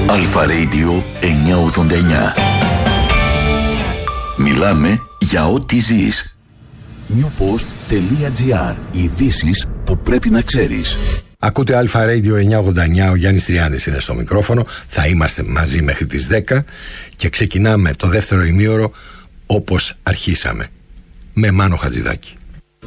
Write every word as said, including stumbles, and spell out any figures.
Αλφα Radio εννιακόσια ογδόντα εννιά. Μιλάμε για ό,τι ζεις. newpost.gr. Ειδήσεις που πρέπει να ξέρεις. Ακούτε Αλφα Radio εννιακόσια ογδόντα εννιά, ο Γιάννης Τριάνδης είναι στο μικρόφωνο. Θα είμαστε μαζί μέχρι τις δέκα και ξεκινάμε το δεύτερο ημίωρο όπως αρχίσαμε, με Μάνο Χατζηδάκη.